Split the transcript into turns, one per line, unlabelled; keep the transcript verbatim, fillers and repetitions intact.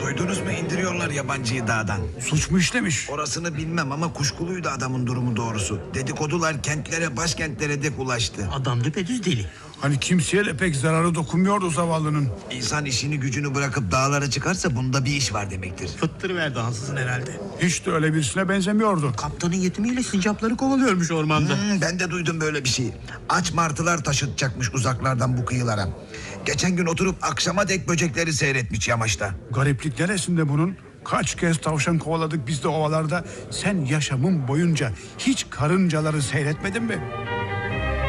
Duydunuz mu, indiriyorlar yabancıyı dağdan.
Suç mu işlemiş?
Orasını bilmem ama kuşkuluydu adamın durumu doğrusu. Dedikodular kentlere, başkentlere dek ulaştı.
Adam düpedüz deli.
Hani kimseye de pek zararı dokunmuyordu zavallının.
İnsan işini gücünü bırakıp dağlara çıkarsa bunda bir iş var demektir.
Fıttırıverdi ansızın herhalde.
Hiç de öyle birisine benzemiyordu.
Kaptanın yetimiyle sincapları kovalıyormuş ormanda.
Hmm, ben de duydum böyle bir şey. Aç martılar taşıtacakmış uzaklardan bu kıyılara. Geçen gün oturup akşama dek böcekleri seyretmiş yamaçta.
Gariplik neresinde bunun? Kaç kez tavşan kovaladık biz de ovalarda. Sen yaşamın boyunca hiç karıncaları seyretmedin mi?